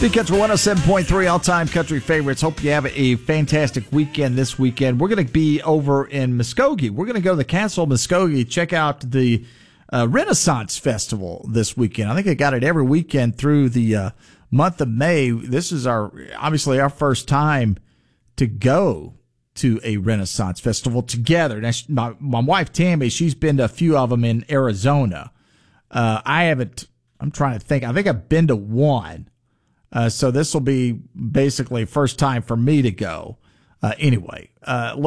Speed Country 107.3, all-time country favorites. Hope you have a fantastic weekend this weekend. We're going to be over in Muskogee. We're going to go to the Castle of Muskogee, check out the Renaissance Festival this weekend. I think they got it every weekend through the month of May. This is obviously our first time to go to a Renaissance Festival together. Now, my wife Tammy, she's been to a few of them in Arizona. I haven't. I'm trying to think. I think I've been to one. So this will be basically first time for me to go. Anyway,